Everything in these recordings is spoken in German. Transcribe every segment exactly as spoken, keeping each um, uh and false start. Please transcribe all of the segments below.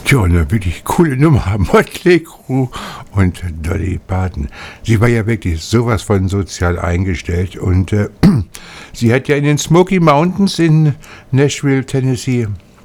Tja, eine wirklich coole Nummer. Motley Crue und Dolly Parton. Sie war ja wirklich sowas von sozial eingestellt und äh, sie hat ja in den Smoky Mountains in Nashville, Tennessee,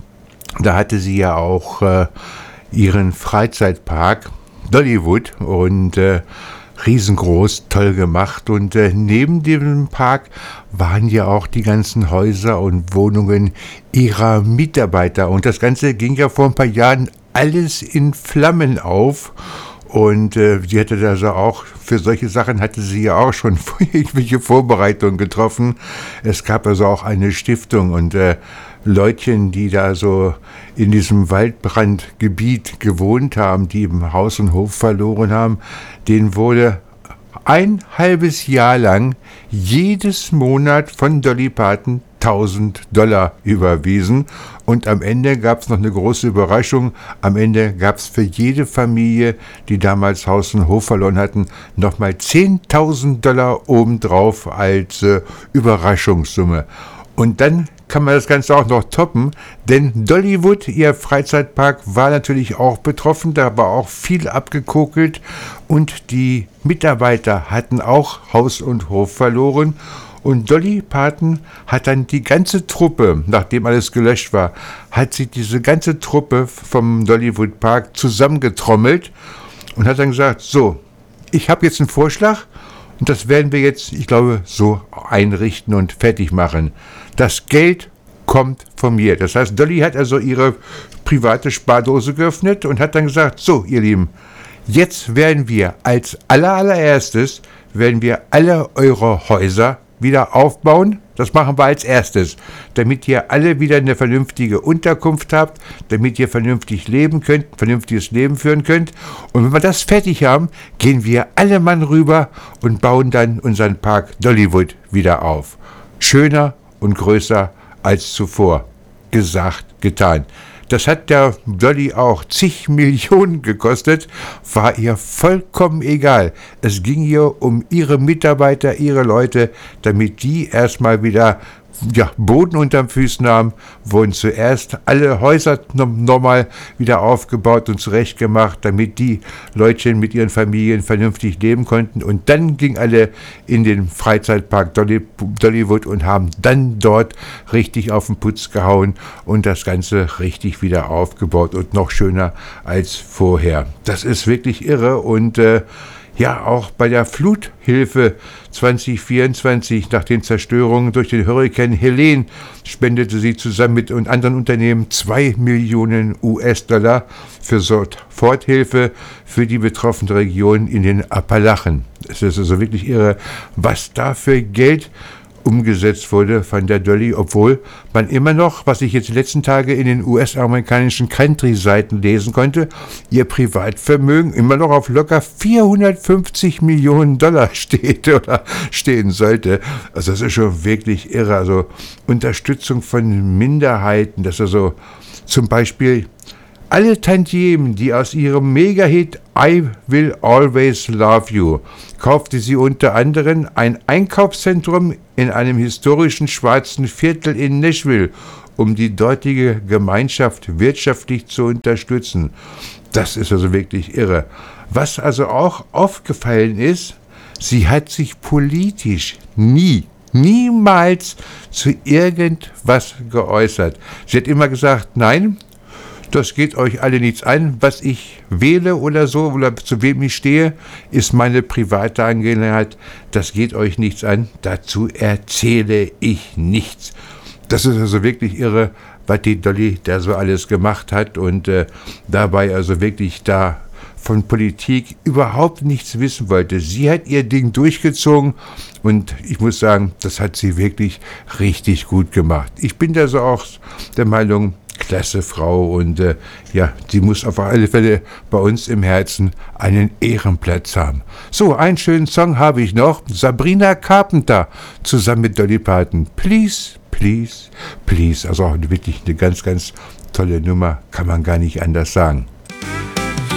da hatte sie ja auch äh, ihren Freizeitpark Dollywood und äh, riesengroß, toll gemacht und äh, neben dem Park waren ja auch die ganzen Häuser und Wohnungen ihrer Mitarbeiter und das Ganze ging ja vor ein paar Jahren alles in Flammen auf und äh, sie hatte also auch, für solche Sachen hatte sie ja auch schon irgendwelche Vorbereitungen getroffen. Es gab also auch eine Stiftung und äh, Leutchen, die da so in diesem Waldbrandgebiet gewohnt haben, die eben Haus und Hof verloren haben, denen wurde ein halbes Jahr lang jedes Monat von Dolly Parton tausend Dollar überwiesen und am Ende gab es noch eine große Überraschung. Am Ende gab es für jede Familie, die damals Haus und Hof verloren hatten, nochmal zehntausend Dollar obendrauf als äh, Überraschungssumme. Und dann kann man das Ganze auch noch toppen, denn Dollywood, ihr Freizeitpark, war natürlich auch betroffen, da war auch viel abgekokelt und die Mitarbeiter hatten auch Haus und Hof verloren und Dolly Parton hat dann die ganze Truppe, nachdem alles gelöscht war, hat sie diese ganze Truppe vom Dollywood Park zusammengetrommelt und hat dann gesagt, so, ich habe jetzt einen Vorschlag, und das werden wir jetzt, ich glaube, so einrichten und fertig machen. Das Geld kommt von mir. Das heißt, Dolly hat also ihre private Spardose geöffnet und hat dann gesagt, so, ihr Lieben, jetzt werden wir als allererstes, werden wir alle eure Häuser wieder aufbauen. Das machen wir als erstes, damit ihr alle wieder eine vernünftige Unterkunft habt, damit ihr vernünftig leben könnt, ein vernünftiges Leben führen könnt. Und wenn wir das fertig haben, gehen wir alle Mann rüber und bauen dann unseren Park Dollywood wieder auf. Schöner und größer als zuvor. Gesagt, getan. Das hat der Dolly auch zig Millionen gekostet, war ihr vollkommen egal. Es ging ihr um ihre Mitarbeiter, ihre Leute, damit die erstmal wieder ja, Boden unterm Füßen haben, wurden zuerst alle Häuser nochmal wieder aufgebaut und zurechtgemacht, damit die Leutchen mit ihren Familien vernünftig leben konnten. Und dann gingen alle in den Freizeitpark Dolly, Dollywood und haben dann dort richtig auf den Putz gehauen und das Ganze richtig wieder aufgebaut und noch schöner als vorher. Das ist wirklich irre und äh, ja, auch bei der Fluthilfe zwanzig vierundzwanzig nach den Zerstörungen durch den Hurrikan Helene spendete sie zusammen mit anderen Unternehmen zwei Millionen U S-Dollar für Soforthilfe für die betroffene Region in den Appalachen. Es ist also wirklich irre, was da für Geld umgesetzt wurde von der Dolly, obwohl man immer noch, was ich jetzt die letzten Tage in den U S-amerikanischen Country-Seiten lesen konnte, ihr Privatvermögen immer noch auf locker vierhundertfünfzig Millionen Dollar steht oder stehen sollte. Also das ist schon wirklich irre. Also Unterstützung von Minderheiten, das ist also zum Beispiel alle Tantiemen, die aus ihrem Mega-Hit I Will Always Love You kaufte sie unter anderem ein Einkaufszentrum in einem historischen schwarzen Viertel in Nashville, um die dortige Gemeinschaft wirtschaftlich zu unterstützen. Das ist also wirklich irre. Was also auch aufgefallen ist, sie hat sich politisch nie niemals zu irgendwas geäußert. Sie hat immer gesagt, nein, das geht euch alle nichts an. Was ich wähle oder so, oder zu wem ich stehe, ist meine private Angelegenheit. Das geht euch nichts an. Dazu erzähle ich nichts. Das ist also wirklich irre, was die Dolly da so alles gemacht hat und äh, dabei also wirklich da von Politik überhaupt nichts wissen wollte. Sie hat ihr Ding durchgezogen und ich muss sagen, das hat sie wirklich richtig gut gemacht. Ich bin da so auch der Meinung, klasse Frau und äh, ja, sie muss auf alle Fälle bei uns im Herzen einen Ehrenplatz haben. So, einen schönen Song habe ich noch. Sabrina Carpenter zusammen mit Dolly Parton. Please, please, please. Also auch wirklich eine ganz, ganz tolle Nummer, kann man gar nicht anders sagen.